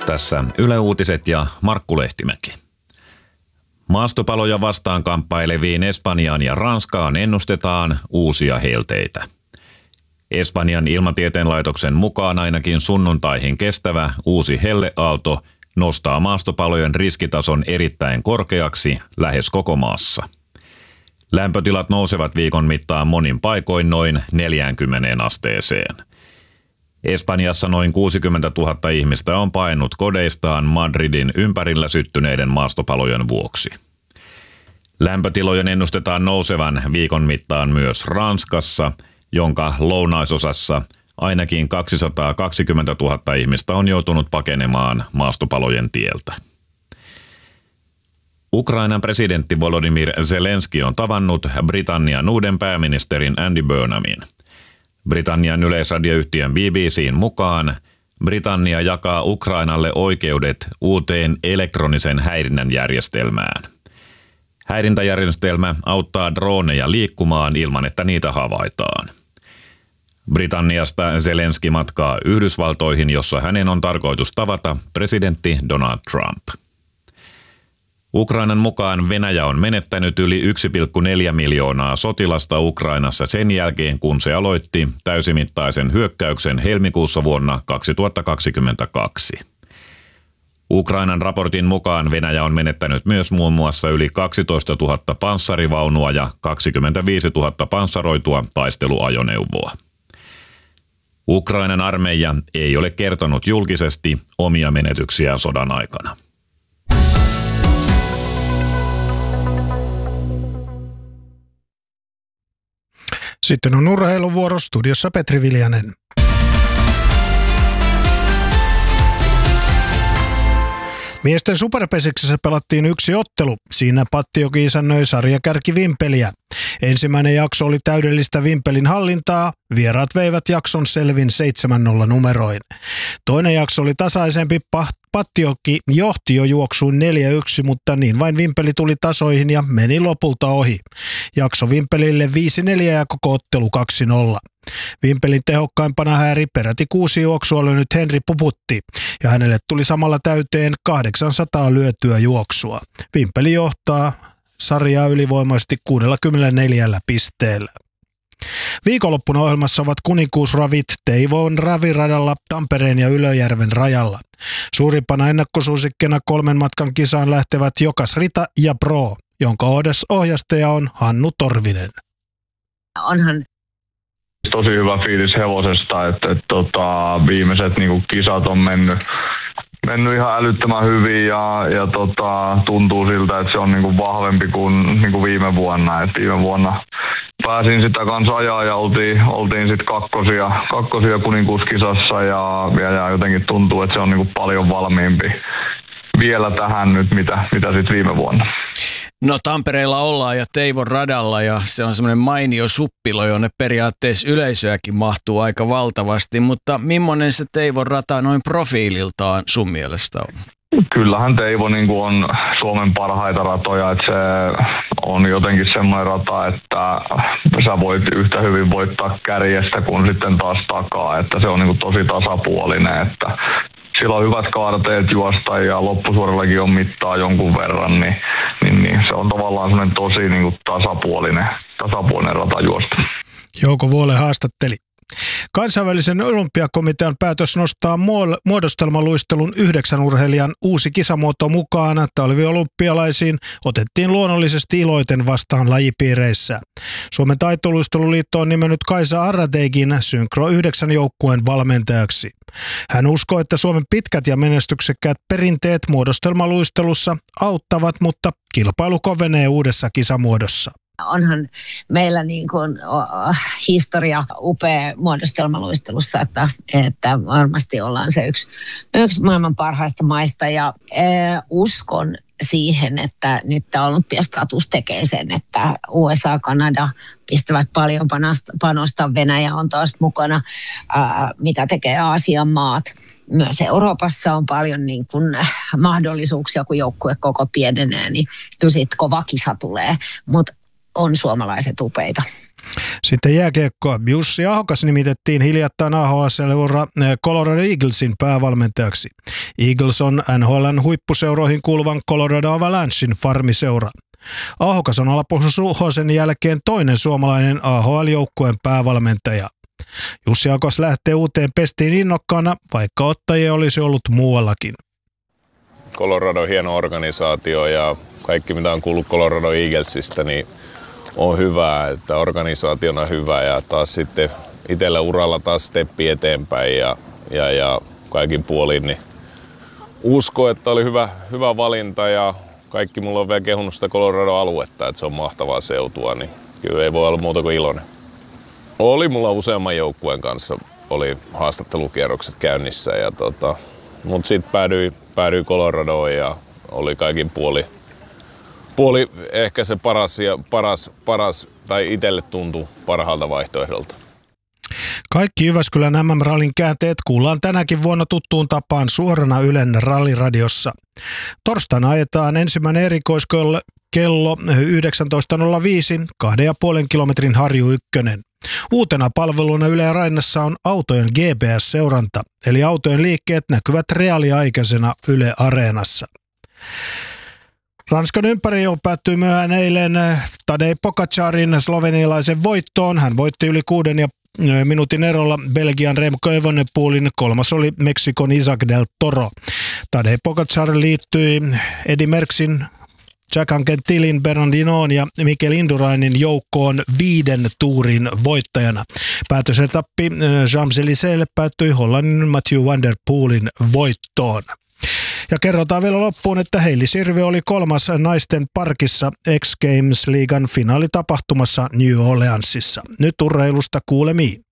Tässä Yle Uutiset ja Markku Lehtimäki. Maastopaloja vastaan kamppaileviin Espanjaan ja Ranskaan ennustetaan uusia helteitä. Espanjan ilmatieteen laitoksen mukaan ainakin sunnuntaihin kestävä uusi helleaalto nostaa maastopalojen riskitason erittäin korkeaksi lähes koko maassa. Lämpötilat nousevat viikon mittaan monin paikoin noin 40 asteeseen. Espanjassa noin 60 000 ihmistä on paennut kodeistaan Madridin ympärillä syttyneiden maastopalojen vuoksi. Lämpötilojen ennustetaan nousevan viikon mittaan myös Ranskassa, jonka lounaisosassa ainakin 220 000 ihmistä on joutunut pakenemaan maastopalojen tieltä. Ukrainan presidentti Volodymyr Zelenski on tavannut Britannian uuden pääministerin Andy Burnhamin. Britannian yleisradioyhtiön BBC:n mukaan Britannia jakaa Ukrainalle oikeudet uuteen elektronisen häirinnän järjestelmään. Häirintäjärjestelmä auttaa droneja liikkumaan ilman, että niitä havaitaan. Britanniasta Zelenski matkaa Yhdysvaltoihin, jossa hänen on tarkoitus tavata presidentti Donald Trump. Ukrainan mukaan Venäjä on menettänyt yli 1,4 miljoonaa sotilasta Ukrainassa sen jälkeen, kun se aloitti täysimittaisen hyökkäyksen helmikuussa vuonna 2022. Ukrainan raportin mukaan Venäjä on menettänyt myös muun muassa yli 12 000 panssarivaunua ja 25 000 panssaroitua taisteluajoneuvoa. Ukrainan armeija ei ole kertonut julkisesti omia menetyksiään sodan aikana. Sitten on urheiluvuoro, studiossa Petri Viljanen. Miesten superpesiksessä pelattiin yksi ottelu. Siinä Pattijoki isännöi sarjakärki Vimpeliä. Ensimmäinen jakso oli täydellistä Vimpelin hallintaa. Vieraat veivät jakson selvin 7-0 numeroin. Toinen jakso oli tasaisempi. Pattijoki johti jo juoksuun 4-1, mutta niin vain Vimpeli tuli tasoihin ja meni lopulta ohi. Jakso Vimpelille 5-4 ja koko ottelu 2-0. Vimpelin tehokkaimpana hääri peräti 6 juoksua lyönyt Henri Puputti ja hänelle tuli samalla täyteen 800 lyötyä juoksua. Vimpeli johtaa sarjaa ylivoimaisesti 64 pisteellä. Viikonloppuna ohjelmassa ovat kuninkuusravit Teivon raviradalla Tampereen ja Ylöjärven rajalla. Suurimpana ennakkosuosikkina 3 matkan kisaan lähtevät Jokas Rita ja Pro, jonka ohjastaja on Hannu Torvinen. Onhan tosi hyvä fiilis hevosesta, että viimeiset kisat on mennyt ihan älyttömän hyvin ja tuntuu siltä, että se on vahvempi kuin viime vuonna. Et viime vuonna pääsin sitä kanssa ajaa ja oltiin sitten kakkosia kuninkuuskisassa ja jotenkin tuntuu, että se on paljon valmiimpi vielä tähän nyt, mitä sitten viime vuonna. No Tampereella ollaan ja Teivon radalla ja se on semmoinen mainio suppilo, jonne periaatteessa yleisöäkin mahtuu aika valtavasti, mutta millainen se Teivon rata noin profiililtaan sun mielestä on? Kyllähän Teivo on Suomen parhaita ratoja, että se on jotenkin semmoinen rata, että sä voit yhtä hyvin voittaa kärjestä kuin sitten taas takaa, että se on tosi tasapuolinen, että sillä on hyvät kaarteet juosta ja loppusuorallakin on mittaa jonkun verran, niin se on tavallaan semmoinen tosi tasapuolinen rata juosta. Jouko Vuole haastatteli. Kansainvälisen olympiakomitean päätös nostaa muodostelmaluistelun 9 urheilijan uusi kisamuoto mukaan talviolympialaisiin otettiin luonnollisesti iloiten vastaan lajipiireissä. Suomen taitoluisteluliitto on nimennyt Kaisa Arrateikin Synkro 9 joukkueen valmentajaksi. Hän uskoo, että Suomen pitkät ja menestyksekkäät perinteet muodostelmaluistelussa auttavat, mutta kilpailu kovenee uudessa kisamuodossa. Onhan meillä historia upea muodostelmaluistelussa, että varmasti ollaan se yksi maailman parhaista maista ja uskon siihen, että nyt tämä olympiastatus tekee sen, että USA, Kanada pistävät paljon panosta, Venäjä on taas mukana, mitä tekee Aasian maat. Myös Euroopassa on paljon mahdollisuuksia, kun joukkue koko pienenee, niin kyllä siitä kova kisa tulee, mutta on suomalaiset upeita. Sitten jääkiekkoa. Jussi Ahokas nimitettiin hiljattain AHL-seura Colorado Eaglesin päävalmentajaksi. Eagles on NHL:n huippuseuroihin kuuluvan Colorado Avalanchein farmiseura. Ahokas on Alpo Suhosen jälkeen toinen suomalainen AHL-joukkueen päävalmentaja. Jussi Ahokas lähtee uuteen pestiin innokkaana, vaikka ottajia olisi ollut muuallakin. Colorado on hieno organisaatio ja kaikki mitä on kuullut Colorado Eaglesista, niin on hyvää, että organisaationa hyvä ja taas sitten itsellä uralla taas steppi eteenpäin ja kaikin puolin niin usko, että oli hyvä valinta ja kaikki mulla on vielä kehunut sitä Colorado-aluetta, että se on mahtavaa seutua, niin kyllä ei voi olla muuta kuin iloinen. Oli mulla useamman joukkueen kanssa, oli haastattelukierrokset käynnissä, mutta sitten päädyin Coloradoon ja oli kaikin puoli ehkä se paras tai itselle tuntui parhaalta vaihtoehdolta. Kaikki Jyväskylän MM-rallin käänteet kuullaan tänäkin vuonna tuttuun tapaan suorana Ylen ralliradiossa. Torstaina ajetaan ensimmäinen erikoiskello 19.05 2,5 kilometrin Harju 1. Uutena palveluna Yle Rainnassa on autojen GPS-seuranta, eli autojen liikkeet näkyvät reaaliaikaisena Yle Areenassa. Ranskan ympärijo päättyi myöhään eilen Tadej Pogačarin slovenialaisen voittoon. Hän voitti yli 6 minuutin erolla Belgian Remco Evenepoelin, kolmas oli Meksikon Isaac del Toro. Tadej Pogačar liittyi Eddy Merckxin, Jack Anquetilin, Bernardinoon ja Mikel Indurainin joukkoon 5 tuurin voittajana. Päätösetappi Champs-Élysées päättyi Hollannin Mathieu van der Poelin voittoon. Ja kerrotaan vielä loppuun, että Heili Sirvi oli 3. naisten parkissa X Games-liigan finaalitapahtumassa New Orleansissa. Nyt urheilusta kuulemiin.